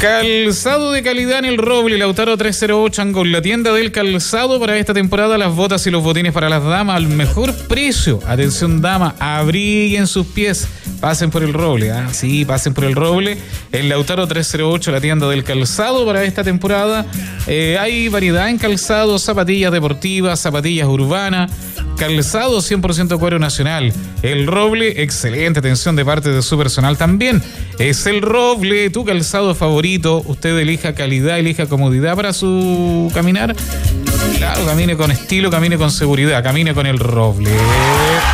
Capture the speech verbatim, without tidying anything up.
Calzado de calidad en el Roble, Lautaro trescientos ocho Angol, la tienda del calzado para esta temporada, las botas y los botines para las damas al mejor precio. Atención dama, abriguen sus pies, pasen por el Roble, ¿eh? Sí, pasen por el Roble. El Lautaro trescientos ocho, la tienda del calzado para esta temporada. Eh, hay variedad en calzado, zapatillas deportivas, zapatillas urbanas, calzado cien por ciento cuero nacional. El Roble, excelente atención de parte de su personal también. Es el Roble, tu calzado favorito. Usted elija calidad, elija comodidad para su caminar. Claro, camine con estilo, camine con seguridad, camine con el Roble.